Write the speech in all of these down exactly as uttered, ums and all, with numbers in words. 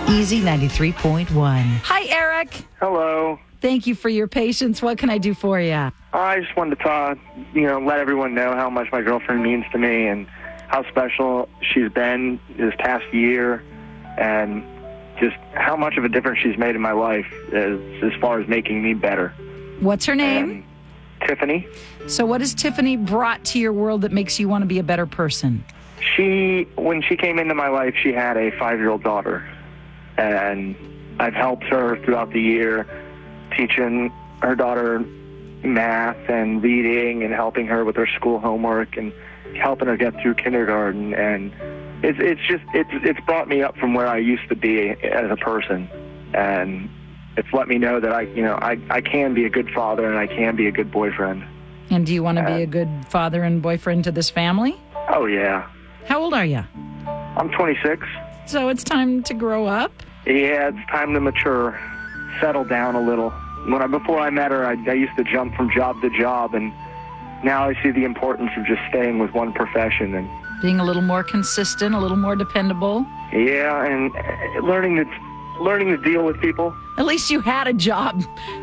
Easy ninety-three point one. Hi, Eric. Hello. Thank you for your patience. What can I do for you? I just wanted to talk, you know, let everyone know how much my girlfriend means to me and how special she's been this past year and just how much of a difference she's made in my life as, as far as making me better. What's her name? And Tiffany. So what has Tiffany brought to your world that makes you want to be a better person? She, when she came into my life, she had a five-year-old daughter. And I've helped her throughout the year, teaching her daughter math and reading and helping her with her school homework and helping her get through kindergarten. And it's it's just it's it's brought me up from where I used to be as a person, and it's let me know that I you know I I can be a good father and I can be a good boyfriend. And do you want to And, be a good father and boyfriend to this family? Oh yeah. How old are you? I'm twenty-six. So it's time to grow up? Yeah, it's time to mature, settle down a little. When I before I met her, I, I used to jump from job to job, and now I see the importance of just staying with one profession and Being a little more consistent, a little more dependable? yeah, and uh, learning to learning to deal with people. At least you had a job.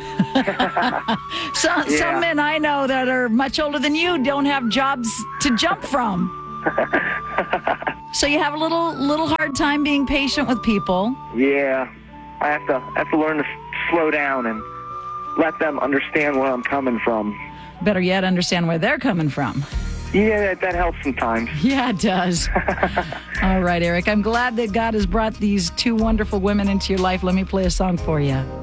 so, Yeah. Some men I know that are much older than you don't have jobs to jump from. So you have a little little hard time being patient with people. Yeah, I have to I have to learn to s- slow down and let them understand where I'm coming from. Better yet, understand where they're coming from. Yeah, that, that helps sometimes. Yeah, it does. All right, Eric. I'm glad that God has brought these two wonderful women into your life. Let me play a song for you.